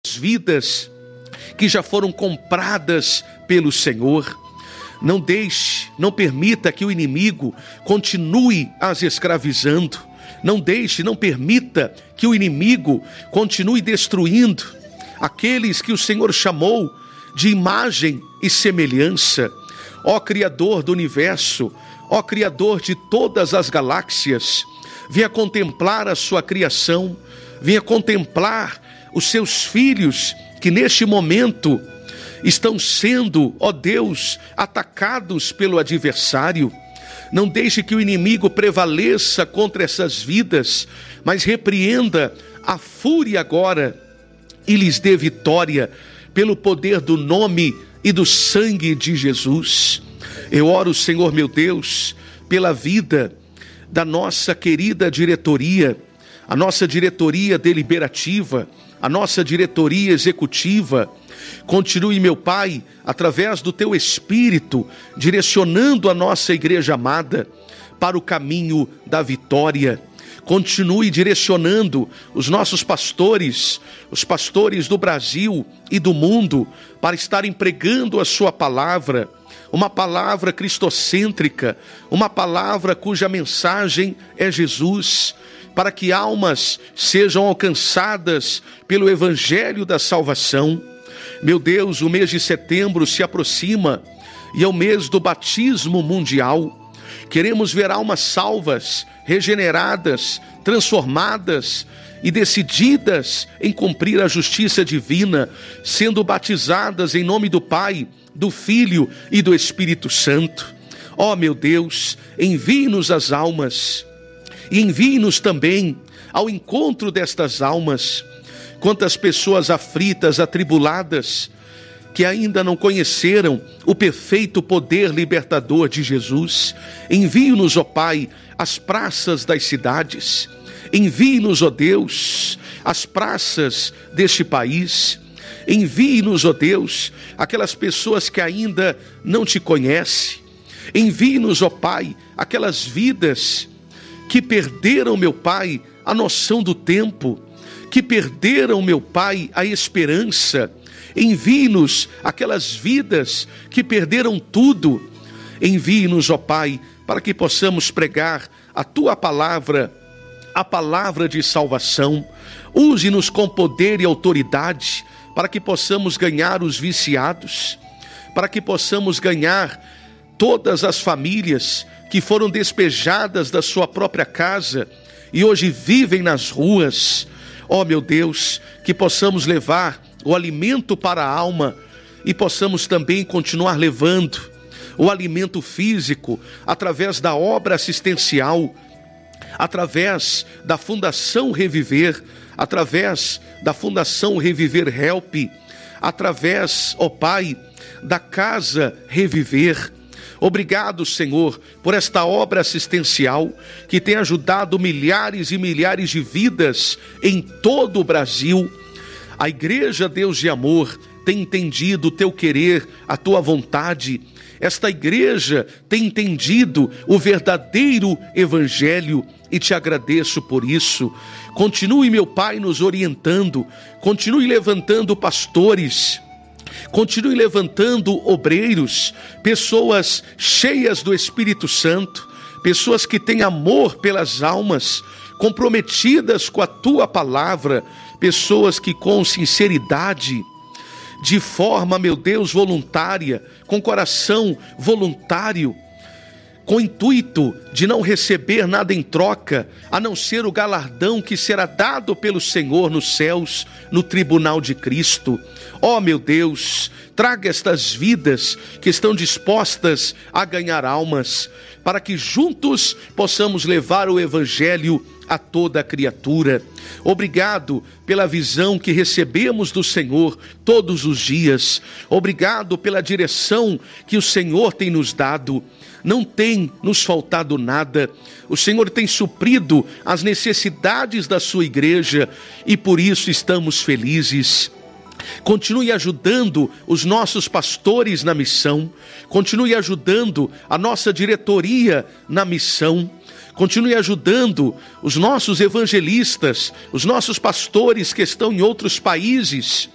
vidas que já foram compradas pelo Senhor. Não deixe, não permita que o inimigo continue as escravizando. Não deixe, não permita que o inimigo continue destruindo aqueles que o Senhor chamou de imagem e semelhança. Ó Criador do universo, ó Criador de todas as galáxias, venha contemplar a sua criação, venha contemplar os seus filhos que neste momento estão sendo, ó Deus, atacados pelo adversário. Não deixe que o inimigo prevaleça contra essas vidas, mas repreenda a fúria agora e lhes dê vitória pelo poder do nome e do sangue de Jesus. Eu oro, Senhor meu Deus, pela vida da nossa querida diretoria, a nossa diretoria deliberativa, a nossa diretoria executiva. Continue, meu Pai, através do Teu Espírito, direcionando a nossa igreja amada para o caminho da vitória. Continue direcionando os nossos pastores, os pastores do Brasil e do mundo, para estarem pregando a Sua palavra, uma palavra cristocêntrica, uma palavra cuja mensagem é Jesus, para que almas sejam alcançadas pelo Evangelho da salvação. Meu Deus, o mês de setembro se aproxima e é o mês do batismo mundial. Queremos ver almas salvas, regeneradas, transformadas e decididas em cumprir a justiça divina, sendo batizadas em nome do Pai, do Filho e do Espírito Santo. Ó meu Deus, envie-nos as almas e envie-nos também ao encontro destas almas. Quantas pessoas aflitas, atribuladas, que ainda não conheceram o perfeito poder libertador de Jesus. Envie-nos, ó Pai, às praças das cidades. Envie-nos, ó Deus, às praças deste país. Envie-nos, ó Deus, aquelas pessoas que ainda não te conhecem. Envie-nos, ó Pai, aquelas vidas que perderam, meu Pai, a noção do tempo, que perderam, meu Pai, a esperança. Envie-nos aquelas vidas que perderam tudo. Envie-nos, ó Pai, para que possamos pregar a Tua palavra, a palavra de salvação. Use-nos com poder e autoridade, para que possamos ganhar os viciados, para que possamos ganhar todas as famílias que foram despejadas da sua própria casa e hoje vivem nas ruas. Ó meu Deus, que possamos levar o alimento para a alma e possamos também continuar levando o alimento físico através da obra assistencial, através da Fundação Reviver, através da Fundação Reviver Help, através, ó Pai, da Casa Reviver. Obrigado, Senhor, por esta obra assistencial que tem ajudado milhares e milhares de vidas em todo o Brasil. A Igreja Deus de Amor tem entendido o Teu querer, a Tua vontade. Esta igreja tem entendido o verdadeiro Evangelho e Te agradeço por isso. Continue, meu Pai, nos orientando, continue levantando pastores, continue levantando obreiros, pessoas cheias do Espírito Santo, pessoas que têm amor pelas almas, comprometidas com a Tua palavra, pessoas que com sinceridade, de forma, meu Deus, voluntária, com coração voluntário, com intuito de não receber nada em troca, a não ser o galardão que será dado pelo Senhor nos céus, no tribunal de Cristo. Ó meu Deus, traga estas vidas que estão dispostas a ganhar almas, para que juntos possamos levar o Evangelho a toda a criatura. Obrigado pela visão que recebemos do Senhor todos os dias. Obrigado pela direção que o Senhor tem nos dado. Não tem nos faltado nada. O Senhor tem suprido as necessidades da sua igreja e por isso estamos felizes. Continue ajudando os nossos pastores na missão. Continue ajudando a nossa diretoria na missão. Continue ajudando os nossos evangelistas, os nossos pastores que estão em outros países,